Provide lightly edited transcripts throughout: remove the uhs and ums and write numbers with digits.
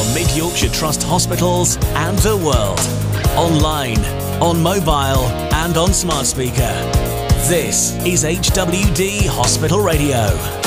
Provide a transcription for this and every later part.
Mid Yorkshire Trust hospitals and the world. Online, on mobile and on smart speaker. This is HWD Hospital Radio.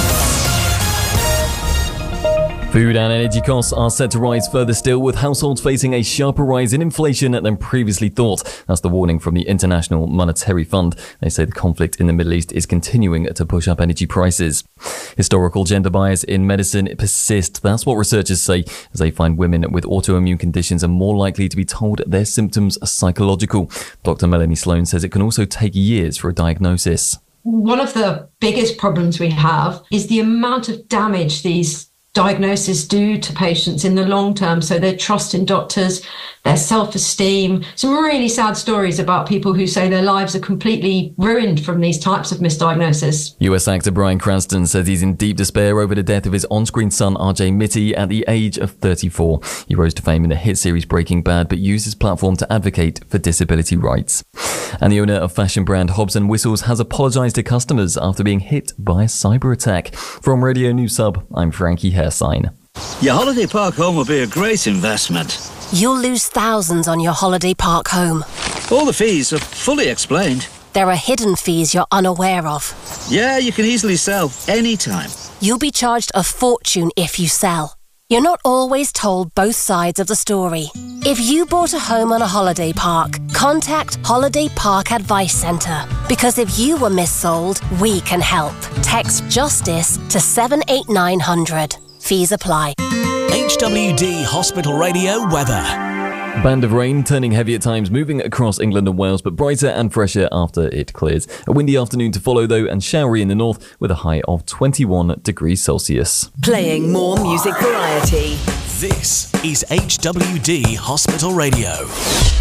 Food and energy costs are set to rise further still, with households facing a sharper rise in inflation than previously thought. That's the warning from the International Monetary Fund. They say the conflict in the Middle East is continuing to push up energy prices. Historical gender bias in medicine persists. That's what researchers say, as they find women with autoimmune conditions are more likely to be told their symptoms are psychological. Dr. Melanie Sloan says it can also take years for a diagnosis. One of the biggest problems we have is the amount of damage these diagnoses do to patients in the long term. So their trust in doctors, their self-esteem. Some really sad stories about people who say their lives are completely ruined from these types of misdiagnosis. US actor Bryan Cranston says he's in deep despair over the death of his on-screen son RJ Mitty at the age of 34. He rose to fame in the hit series Breaking Bad, but used his platform to advocate for disability rights. And the owner of fashion brand Hobbs & Whistles has apologised to customers after being hit by a cyber attack. From Radio News Sub, I'm Frankie Hairsign. Your holiday park home will be a great investment. You'll lose thousands on your holiday park home. All the fees are fully explained. There are hidden fees you're unaware of. Yeah, you can easily sell anytime. You'll be charged a fortune if you sell. You're not always told both sides of the story. If you bought a home on a holiday park, contact Holiday Park Advice Centre. Because if you were missold, we can help. Text JUSTICE to 78900. Fees apply. HWD Hospital Radio weather. Band of rain turning heavy at times, moving across England and Wales, but brighter and fresher after it clears. A windy afternoon to follow though, and showery in the north with a high of 21 degrees Celsius. Playing more music variety. This is HWD Hospital Radio.